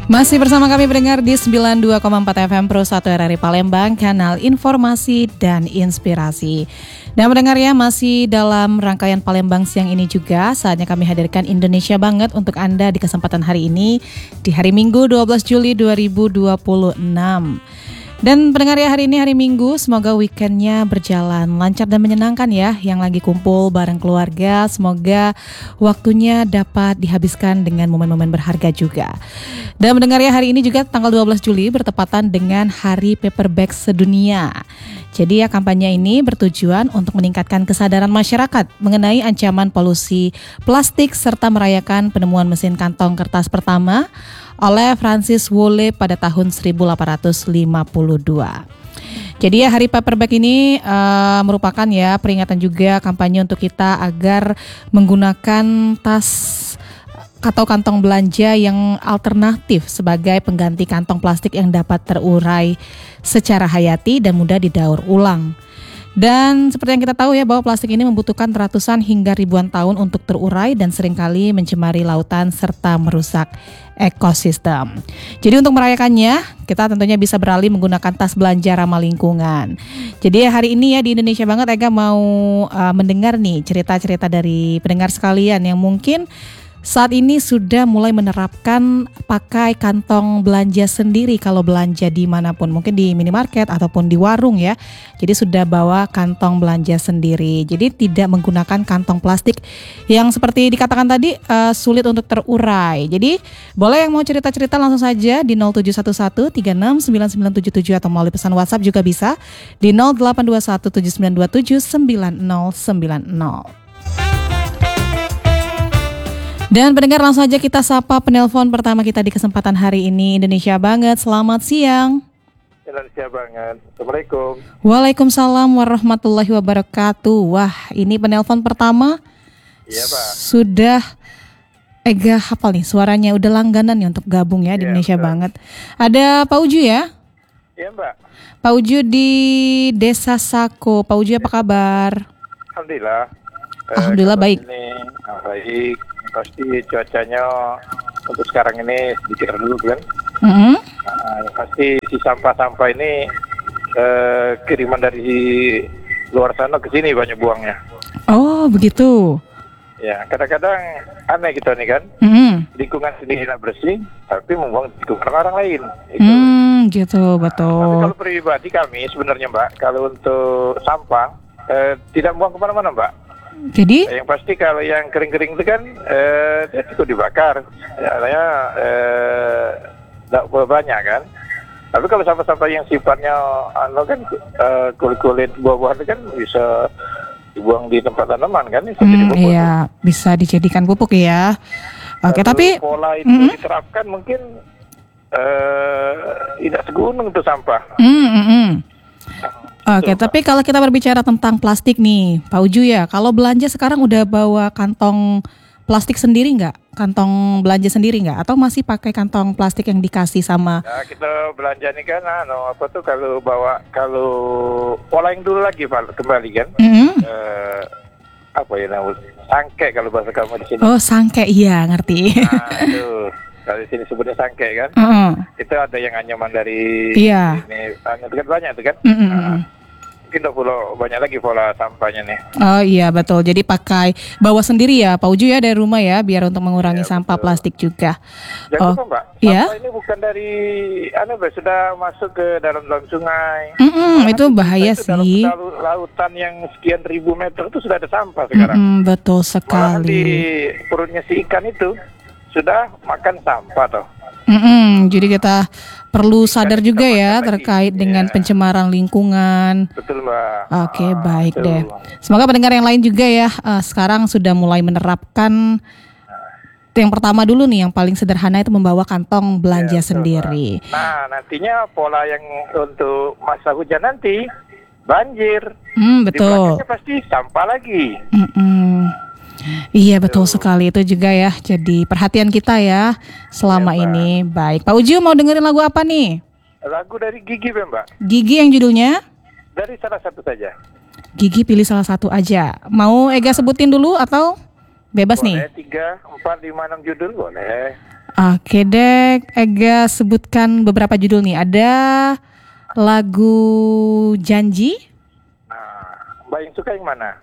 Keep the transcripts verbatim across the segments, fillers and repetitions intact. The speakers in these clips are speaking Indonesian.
Masih bersama kami pendengar di sembilan puluh dua koma empat F M Pro satu R R I Palembang, kanal informasi dan inspirasi. Dan pendengar ya, masih dalam rangkaian Palembang siang ini juga saatnya kami hadirkan Indonesia Banget untuk Anda di kesempatan hari ini di hari Minggu dua belas Juli dua ribu dua puluh enam. Dan pendengar ya, hari ini hari Minggu, semoga weekendnya berjalan lancar dan menyenangkan ya. Yang lagi kumpul bareng keluarga, semoga waktunya dapat dihabiskan dengan momen-momen berharga juga. Dan pendengar ya, hari ini juga tanggal dua belas Juli bertepatan dengan Hari Paperback Sedunia. Jadi ya, kampanye ini bertujuan untuk meningkatkan kesadaran masyarakat mengenai ancaman polusi plastik serta merayakan penemuan mesin kantong kertas pertama oleh Francis Wolle pada tahun seribu delapan ratus lima puluh dua. Jadi ya, Hari Paperback ini uh, merupakan ya peringatan juga kampanye untuk kita agar menggunakan tas atau kantong belanja yang alternatif sebagai pengganti kantong plastik yang dapat terurai secara hayati dan mudah didaur ulang. Dan seperti yang kita tahu ya, bahwa plastik ini membutuhkan ratusan hingga ribuan tahun untuk terurai dan seringkali mencemari lautan serta merusak ekosistem. Jadi untuk merayakannya, kita tentunya bisa beralih menggunakan tas belanja ramah lingkungan. Jadi hari ini ya di Indonesia Banget, Ega mau uh, mendengar nih cerita-cerita dari pendengar sekalian yang mungkin saat ini sudah mulai menerapkan pakai kantong belanja sendiri kalau belanja dimanapun, mungkin di minimarket ataupun di warung ya. Jadi sudah bawa kantong belanja sendiri. Jadi tidak menggunakan kantong plastik yang seperti dikatakan tadi uh, sulit untuk terurai. Jadi boleh yang mau cerita-cerita langsung saja di nol tujuh satu satu tiga enam sembilan sembilan tujuh tujuh atau melalui pesan WhatsApp juga bisa di nol delapan dua satu tujuh sembilan dua tujuh sembilan nol sembilan nol. Dan pendengar, langsung saja kita sapa penelpon pertama kita di kesempatan hari ini. Indonesia Banget, selamat siang. Indonesia Banget, Assalamualaikum. Waalaikumsalam warahmatullahi wabarakatuh. Wah, ini penelpon pertama. Iya Pak. Sudah Ega hafal nih suaranya, udah langganan nih untuk gabung ya di ya, Indonesia betul. Banget. Ada Pak Uju ya? Iya Mbak. Pak Uju di Desa Sako. Pak Uju apa kabar? Alhamdulillah. Alhamdulillah eh, baik. Ini nah, baik. Pasti cuacanya untuk sekarang ini sedikit redup kan. Mm-hmm. Nah, yang pasti si sampah-sampah ini eh, kiriman dari luar sana ke sini banyak buangnya. Oh begitu. Ya, kadang-kadang aneh kita nih kan. Mm-hmm. Lingkungan sendiri tidak bersih, tapi membuang lingkungan orang lain. Itu. Hmm, gitu, Tapi betul. kalau pribadi kami sebenarnya Mbak, kalau untuk sampah eh, tidak buang kemana-mana Mbak. Jadi? Yang pasti kalau yang kering-kering itu kan eh, dia cukup dibakar, ya, eh, tidak banyak kan. Tapi kalau sampah-sampah yang sifatnya anu kan eh, kulit-kulit buah-buahan itu kan bisa dibuang di tempat tanaman kan, bisa jadi Hmm, pupuk. iya, bisa dijadikan pupuk ya. Oke, Kalau tapi pola itu mm-hmm. diterapkan mungkin eh, tidak segunung itu sampah. mm, mm, mm. Oke, Betul, tapi kalau kita berbicara tentang plastik nih, Pak Uju ya, kalau belanja sekarang udah bawa kantong plastik sendiri nggak? Kantong belanja sendiri nggak? Atau masih pakai kantong plastik yang dikasih sama? Nah, kita belanja nih kan, anu, apa tuh kalau bawa, kalau pola yang dulu lagi Pak, kembali kan, Mm-hmm. eh, apa ya namanya, sangke kalau bahasa kamu di sini. Oh, sangke, iya ngerti. Nah, itu kalau di sini sebutnya sangke kan, Uh-uh. itu ada yang anyaman dari Iya. ini, anu, itu kan banyak itu kan. Mm-mm. Nah, mungkin udah banyak lagi pola sampahnya nih. Oh iya betul, jadi pakai bawa sendiri ya Pak Uju ya dari rumah ya, biar untuk mengurangi Iya, sampah betul. plastik juga. Jangan Oh, lupa Mbak, iya? sampah ini bukan dari, anu Mbak, sudah masuk ke dalam dalam sungai. Mm-mm, Malah itu bahaya itu dalam, sih. dalam lautan yang sekian ribu meter itu sudah ada sampah sekarang. Mm-mm, betul Malahan di sekali. perutnya si ikan itu sudah makan sampah toh. Mm-mm, jadi kita perlu sadar kita juga ya makan lagi. terkait dengan Iya. pencemaran lingkungan. Betul Mbak. Oke, Ah, baik betul. deh. Semoga pendengar yang lain juga ya eh, sekarang sudah mulai menerapkan. Yang pertama dulu nih, yang paling sederhana itu membawa kantong belanja Iya, betul, sendiri. Mbak. Nah, nantinya pola yang untuk masa hujan nanti banjir. Hmm, Di betul. belakangnya pasti sampah lagi. Mm-mm. Iya betul sekali, itu juga ya jadi perhatian kita ya selama Iya, Mbak. ini. Baik, Pak Uju mau dengerin lagu apa nih? Lagu dari Gigi Mbak. Gigi yang judulnya? Dari salah satu saja. Gigi pilih salah satu aja. Mau Ega sebutin dulu atau bebas nih? Boleh tiga, empat, lima, enam judul boleh. Oke deh, Ega sebutkan beberapa judul nih. Ada lagu Janji. Nah, Mbak yang suka yang mana?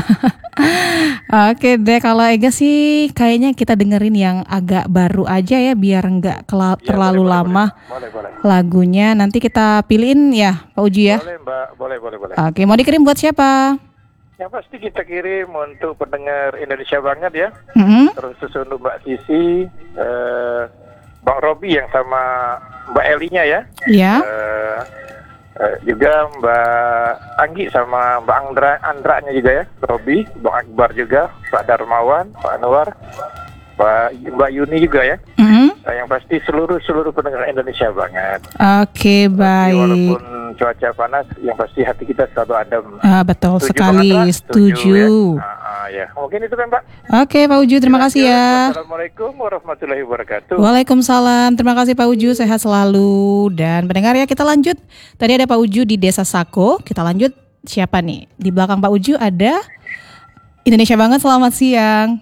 Oke deh, kalau Ega sih kayaknya kita dengerin yang agak baru aja ya, biar nggak kela- Ya, terlalu boleh, boleh, lama Boleh, boleh. lagunya. Nanti kita pilihin ya, Pak Uji ya. Boleh, Mbak. Boleh, boleh, boleh. Oke, mau dikirim buat siapa? Yang pasti kita kirim untuk pendengar Indonesia banget ya. Mm-mm. Terus susun untuk Mbak Sisi, eh, Bang Robi yang sama Mbak Elinya ya. Ya. Eh, eh, juga Mbak Anggi sama Mbak Andra, Andranya juga ya. Robi, Bang Akbar juga, Pak Darmawan, Pak Anwar, Pak Mbak Yuni juga ya. Mm-mm. Nah, yang pasti seluruh seluruh pendengar Indonesia banget. Oke, Jadi, baik. walaupun cuaca panas, yang pasti hati kita selalu adem. Ah, betul Setuju sekali, banget, Pak? setuju. ya. Ah, ah, ya. Mungkin itu kan Pak. Oke, Pak Uju, terima kasih ya. Assalamualaikum warahmatullahi wabarakatuh. Waalaikumsalam, terima kasih Pak Uju, sehat selalu. Dan pendengar ya, kita lanjut. Tadi ada Pak Uju di Desa Sako, kita lanjut siapa nih? Di belakang Pak Uju ada Indonesia Banget, selamat siang.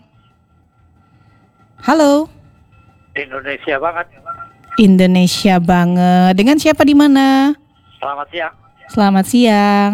Halo. Indonesia banget. Indonesia Banget. Dengan siapa di mana? Selamat siang. Selamat siang.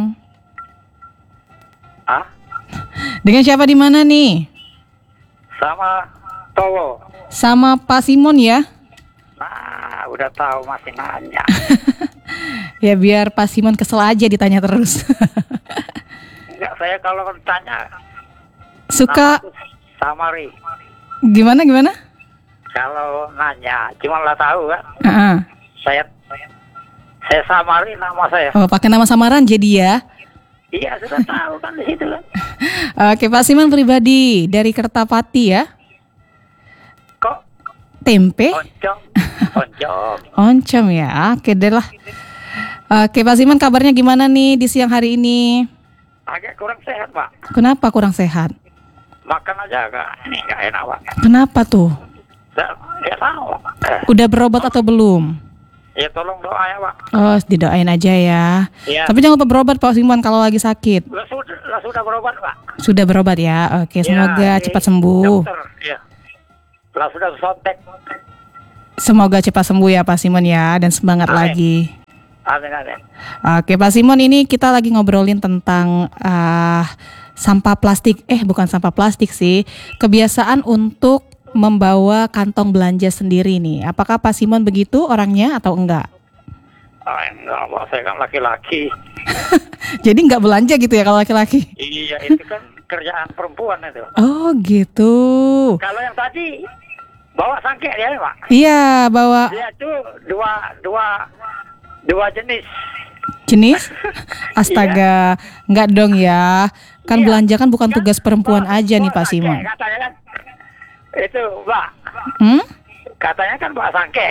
Ah, Dengan siapa di mana nih? sama Towo. Sama Pak Simon ya? Nah, udah tahu masih nanya. Ya biar Pak Simon kesel aja ditanya terus. Enggak, saya kalau tanya Suka Samari. gimana gimana? Kalau nanya, cuma lah tahu kan. Uh-uh. Saya saya Samari nama saya. Oh, pakai nama samaran jadi ya. Iya, sudah tahu kan di situ kan. Oke, Pak Simon pribadi dari Kertapati ya. Kok Tempe, oncom, oncom. oncom ya. Oke deh lah. Oke, Pak Simon kabarnya gimana nih di siang hari ini? Agak kurang sehat, Pak. Kenapa kurang sehat? Makan aja agak ini enggak enak, Pak. Kenapa tuh? Enggak, enggak tahu. Eh, Udah berobat atau belum? ya tolong doa ya, Pak. Oh, didoain aja ya. Iya. Tapi jangan lupa berobat Pak Simon kalau lagi sakit. Lah sudah, lah sudah berobat, Pak. Sudah berobat ya. Oke, semoga Ya, cepat di sembuh. Dokter, ya. Lah sudah sontek. Semoga cepat sembuh ya Pak Simon ya, dan semangat Amin. lagi. Amin, amin. Oke Pak Simon, ini kita lagi ngobrolin tentang ah, sampah plastik. Eh bukan sampah plastik sih, kebiasaan untuk membawa kantong belanja sendiri nih. Apakah Pak Simon begitu orangnya atau enggak? Ah, enggak, Pak. Saya kan laki-laki. Jadi enggak belanja gitu ya kalau laki-laki? Iya, itu kan kerjaan perempuan itu. Oh gitu. Kalau yang tadi bawa sangke dia, Pak. Iya, bawa Dia tuh dua dua dua jenis. jenis. Astaga, enggak dong ya. Kan Iya. belanja kan bukan tugas perempuan Bawa- aja nih bawa Pak sangke, Simon. Katanya kan itu, Pak. Hmm? Katanya kan bawa sangke.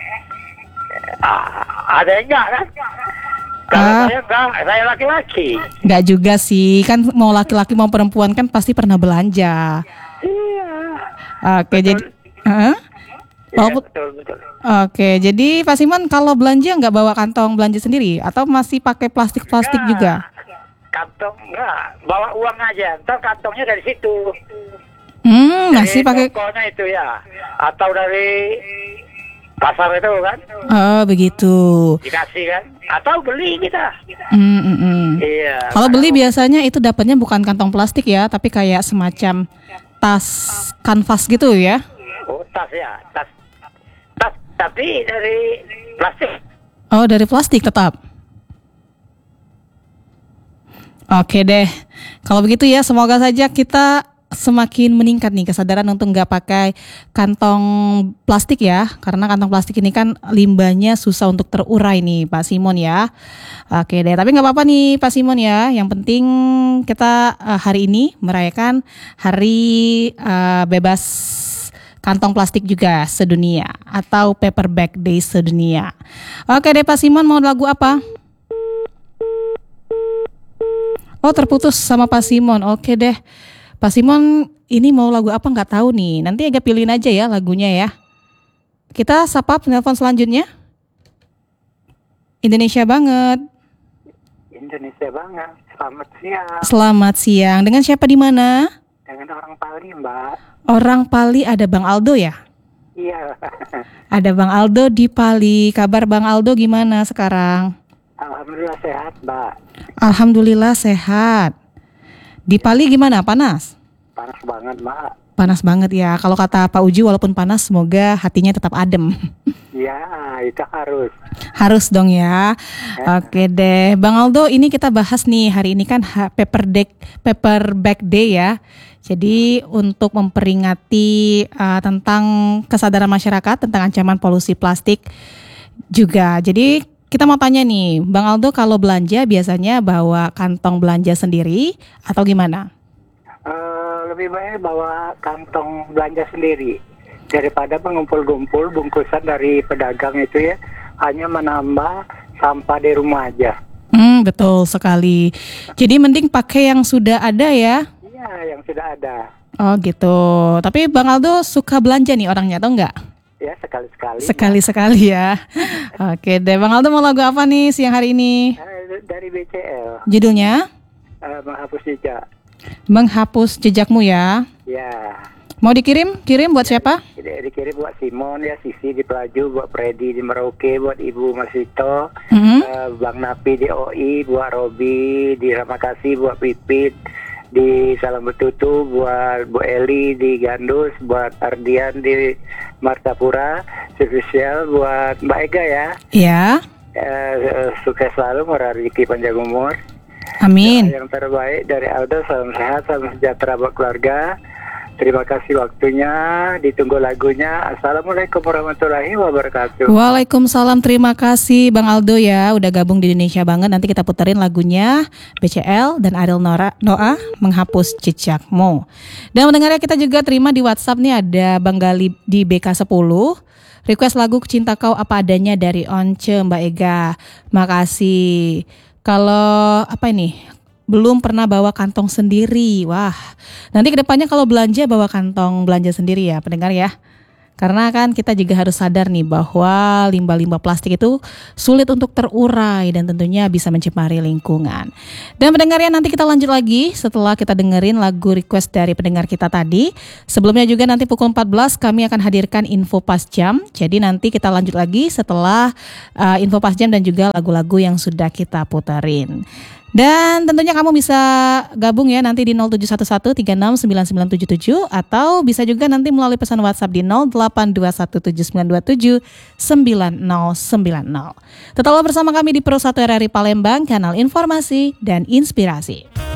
Ah, ada yang enggak kan? Kalau Ah. saya enggak, saya laki-laki. Enggak juga sih, kan mau laki-laki mau perempuan kan pasti pernah belanja. Iya. Oke, jadi Heeh. Iya, Walaupun- betul, betul. Oke, jadi Pak Simon kalau belanja nggak bawa kantong belanja sendiri atau masih pakai plastik-plastik Enggak. juga? Kantong enggak, bawa uang aja. Ntar kantongnya dari situ. Hmm, masih Dari pakai. tokonya itu ya. Atau dari pasar itu kan. Oh, begitu. Dikasih kan. Atau beli kita. Hmm, hmm, hmm. Iya. Kalau beli biasanya itu dapatnya bukan kantong plastik ya, tapi kayak semacam tas kanvas gitu ya. Oh, tas ya. Tas. Tas. Tapi dari plastik. Oh, dari plastik tetap. Oke deh. Kalau begitu ya, semoga saja kita semakin meningkat nih kesadaran untuk nggak pakai kantong plastik ya, karena kantong plastik ini kan limbahnya susah untuk terurai nih Pak Simon ya. Oke deh, tapi nggak apa-apa nih Pak Simon ya. Yang penting kita uh, hari ini merayakan hari uh, bebas kantong plastik juga sedunia atau paper bag day sedunia. Oke deh Pak Simon, mau lagu apa? Oh, terputus sama Pak Simon. Oke deh. Pak Simon ini mau lagu apa nggak tahu nih. Nanti agak pilihin aja ya lagunya ya. Kita sapa penelpon selanjutnya. Indonesia banget. Indonesia banget. Selamat siang. Selamat siang. Dengan siapa di mana? Dengan orang Pali, Mbak. Orang Pali ada Bang Aldo ya? Iya. Ada Bang Aldo di Pali. Kabar Bang Aldo gimana sekarang? Alhamdulillah sehat, Mbak. Alhamdulillah sehat. Di Pali gimana? Panas? Panas banget, Mbak. Panas banget ya. Kalau kata Pak Uji, walaupun panas, semoga hatinya tetap adem. Ya, itu harus. Harus dong ya. Oke deh, Bang Aldo, ini kita bahas nih hari ini kan ha- paper deck, paperback day ya. Jadi untuk memperingati uh, tentang kesadaran masyarakat tentang ancaman polusi plastik juga. Jadi kita mau tanya nih, Bang Aldo, kalau belanja biasanya bawa kantong belanja sendiri atau gimana? Uh, lebih baik bawa kantong belanja sendiri daripada mengumpul-gumpul bungkusan dari pedagang itu ya, hanya menambah sampah di rumah aja. Hmm, betul sekali. Jadi mending pakai yang sudah ada ya. Iya, yang sudah ada. Oh gitu. Tapi Bang Aldo suka belanja nih orangnya atau enggak? Ya, sekali-sekali. Sekali-sekali ya. Oke deh, Bang Aldo mau lagu apa nih siang hari ini? Uh, dari B C L. Judulnya? Uh, menghapus jejak. Menghapus jejakmu ya. Ya. Mau dikirim? Kirim buat siapa? Jadi dikirim buat Simon ya, Sisi di Pelaju, buat Freddy di Merauke, buat Ibu Masito, Mm-hmm. uh, Bang Napi di O I, buat Robi di Ramakasih, buat Pipit di Salam Betutu, buat Bu Eli di Gandus, buat Ardian di Martapura, spesial buat Mbak Ega ya. Ya. Uh, sukses selalu, murah rezeki panjang umur. Amin. Yang terbaik dari Aldo, salam sehat, salam sejahtera buat keluarga. Terima kasih waktunya, ditunggu lagunya. Assalamualaikum warahmatullahi wabarakatuh. Waalaikumsalam, terima kasih Bang Aldo ya udah gabung di Indonesia Banget. Nanti kita puterin lagunya B C L dan Ariel Nora, Noah, Menghapus Jejakmu. Dan mendengarnya kita juga terima di WhatsApp nih, ada Bang Gali di B K sepuluh. Request lagu Cinta Kau Apa Adanya dari Once Mbak Ega. Makasih. Kalau apa ini? Belum pernah bawa kantong sendiri. Wah, nanti kedepannya kalau belanja bawa kantong belanja sendiri ya pendengar ya. Karena kan kita juga harus sadar nih bahwa limbah-limbah plastik itu sulit untuk terurai dan tentunya bisa mencemari lingkungan. Dan pendengarnya nanti kita lanjut lagi setelah kita dengerin lagu request dari pendengar kita tadi. Sebelumnya juga nanti pukul empat belas kami akan hadirkan info pas jam. Jadi nanti kita lanjut lagi setelah uh, info pas jam dan juga lagu-lagu yang sudah kita puterin. Dan tentunya kamu bisa gabung ya nanti di nol tujuh satu satu tiga enam sembilan sembilan tujuh tujuh atau bisa juga nanti melalui pesan WhatsApp di nol delapan dua satu tujuh sembilan dua tujuh sembilan nol sembilan nol. Tetaplah bersama kami di Pro satu R R I Palembang, kanal informasi dan inspirasi.